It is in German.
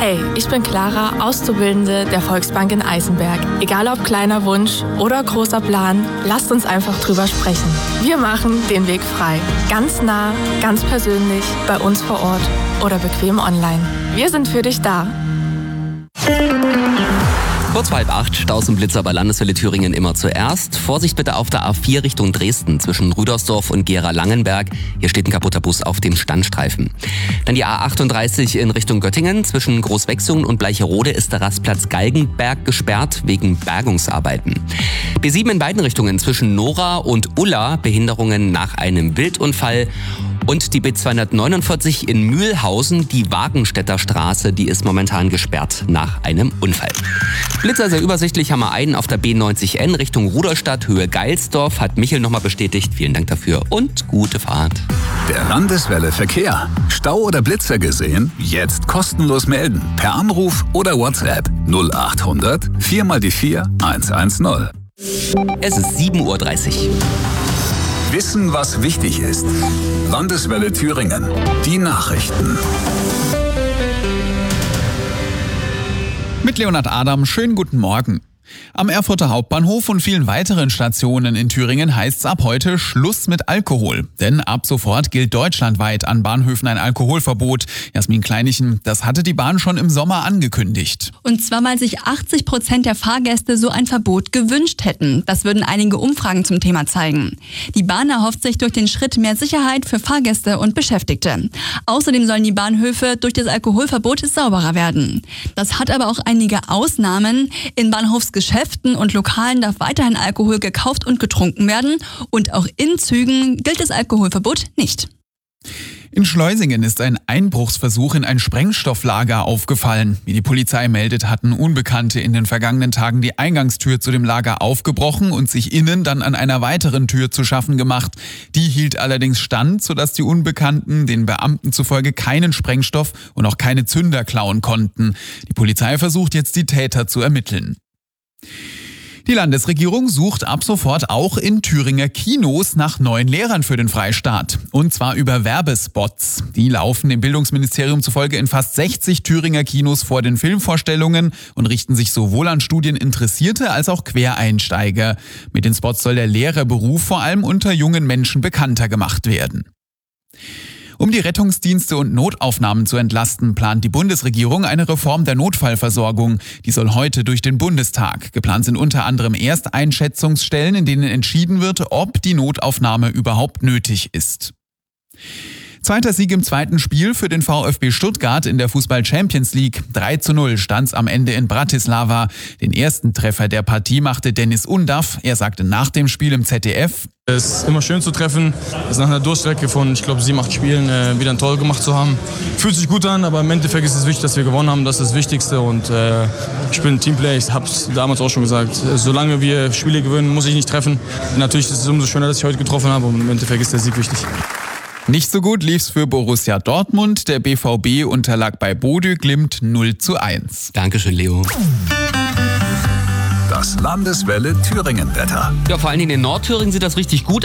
Hey, ich bin Clara, Auszubildende der Volksbank in Eisenberg. Egal ob kleiner Wunsch oder großer Plan, lasst uns einfach drüber sprechen. Wir machen den Weg frei. Ganz nah, ganz persönlich, bei uns vor Ort oder bequem online. Wir sind für dich da. Kurz vor 7:30, Stausenblitzer bei Landeswelle Thüringen immer zuerst. Vorsicht bitte auf der A4 Richtung Dresden zwischen Rüdersdorf und Gera-Langenberg. Hier steht ein kaputter Bus auf dem Standstreifen. Dann die A38 in Richtung Göttingen. Zwischen Großwechsungen und Bleicherode ist der Rastplatz Galgenberg gesperrt wegen Bergungsarbeiten. B7 in beiden Richtungen zwischen Nora und Ulla. Behinderungen nach einem Wildunfall. Und die B249 in Mühlhausen, die Wagenstädter Straße, die ist momentan gesperrt nach einem Unfall. Blitzer sehr übersichtlich haben wir einen auf der B90N Richtung Ruderstadt, Höhe Geilsdorf, hat Michel nochmal bestätigt. Vielen Dank dafür und gute Fahrt. Der Landeswelle Verkehr. Stau oder Blitzer gesehen? Jetzt kostenlos melden. Per Anruf oder WhatsApp 0800 4 mal die 4 110. Es ist 7:30 Uhr. Wissen, was wichtig ist. Landeswelle Thüringen. Die Nachrichten. Mit Leonhard Adam, schönen guten Morgen. Am Erfurter Hauptbahnhof und vielen weiteren Stationen in Thüringen heißt es ab heute Schluss mit Alkohol. Denn ab sofort gilt deutschlandweit an Bahnhöfen ein Alkoholverbot. Jasmin Kleinichen, das hatte die Bahn schon im Sommer angekündigt. Und zwar, weil sich 80% der Fahrgäste so ein Verbot gewünscht hätten. Das würden einige Umfragen zum Thema zeigen. Die Bahn erhofft sich durch den Schritt mehr Sicherheit für Fahrgäste und Beschäftigte. Außerdem sollen die Bahnhöfe durch das Alkoholverbot sauberer werden. Das hat aber auch einige Ausnahmen. In Bahnhofsgeschäften und Lokalen darf weiterhin Alkohol gekauft und getrunken werden. Und auch in Zügen gilt das Alkoholverbot nicht. In Schleusingen ist ein Einbruchsversuch in ein Sprengstofflager aufgefallen. Wie die Polizei meldet, hatten Unbekannte in den vergangenen Tagen die Eingangstür zu dem Lager aufgebrochen und sich innen dann an einer weiteren Tür zu schaffen gemacht. Die hielt allerdings stand, sodass die Unbekannten den Beamten zufolge keinen Sprengstoff und auch keine Zünder klauen konnten. Die Polizei versucht jetzt, die Täter zu ermitteln. Die Landesregierung sucht ab sofort auch in Thüringer Kinos nach neuen Lehrern für den Freistaat. Und zwar über Werbespots. Die laufen dem Bildungsministerium zufolge in fast 60 Thüringer Kinos vor den Filmvorstellungen und richten sich sowohl an Studieninteressierte als auch Quereinsteiger. Mit den Spots soll der Lehrerberuf vor allem unter jungen Menschen bekannter gemacht werden. Um die Rettungsdienste und Notaufnahmen zu entlasten, plant die Bundesregierung eine Reform der Notfallversorgung. Die soll heute durch den Bundestag. Geplant sind unter anderem Ersteinschätzungsstellen, in denen entschieden wird, ob die Notaufnahme überhaupt nötig ist. Zweiter Sieg im zweiten Spiel für den VfB Stuttgart in der Fußball-Champions League. 3:0 stand's am Ende in Bratislava. Den ersten Treffer der Partie machte Dennis Undaff. Er sagte nach dem Spiel im ZDF: Es ist immer schön zu treffen. Es ist nach einer Durchstrecke von, ich glaube, 7, 8 Spielen wieder ein Tor gemacht zu haben. Fühlt sich gut an, aber im Endeffekt ist es wichtig, dass wir gewonnen haben. Das ist das Wichtigste. Und ich bin ein Teamplayer. Ich habe es damals auch schon gesagt. Solange wir Spiele gewinnen, muss ich nicht treffen. Natürlich ist es umso schöner, dass ich heute getroffen habe. Und im Endeffekt ist der Sieg wichtig. Nicht so gut lief's für Borussia Dortmund. Der BVB unterlag bei Bodø Glimt 0:1. Dankeschön, Leo. Das Landeswelle Thüringen Wetter. Ja, vor allen Dingen in Nordthüringen sieht das richtig gut